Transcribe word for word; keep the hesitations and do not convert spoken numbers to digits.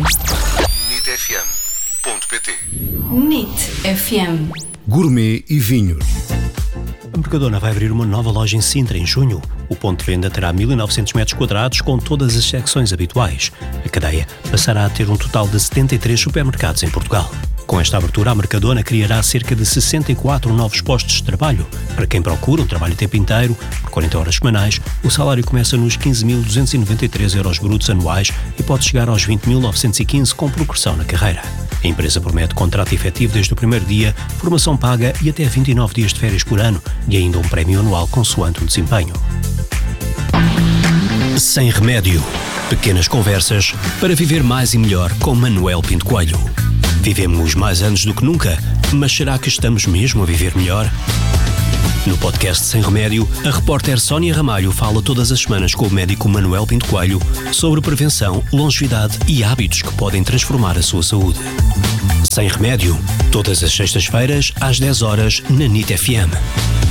nit f m ponto p t. Nit F M. Gourmet e vinhos. A Mercadona vai abrir uma nova loja em Sintra em junho. O ponto de venda terá mil e novecentos metros quadrados com todas as secções habituais. A cadeia passará a ter um total de setenta e três supermercados em Portugal. Com esta abertura, a Mercadona criará cerca de sessenta e quatro novos postos de trabalho. Para quem procura um trabalho a tempo inteiro, por quarenta horas semanais, o salário começa nos quinze mil duzentos e noventa e três euros brutos anuais e pode chegar aos vinte mil novecentos e quinze com progressão na carreira. A empresa promete contrato efetivo desde o primeiro dia, formação paga e até vinte e nove dias de férias por ano e ainda um prémio anual consoante o desempenho. Sem remédio. Pequenas conversas para viver mais e melhor com Manuel Pinto Coelho. Vivemos mais anos do que nunca, mas será que estamos mesmo a viver melhor? No podcast Sem Remédio, a repórter Sónia Ramalho fala todas as semanas com o médico Manuel Pinto Coelho sobre prevenção, longevidade e hábitos que podem transformar a sua saúde. Sem Remédio, todas as sextas-feiras às dez horas na Nit F M.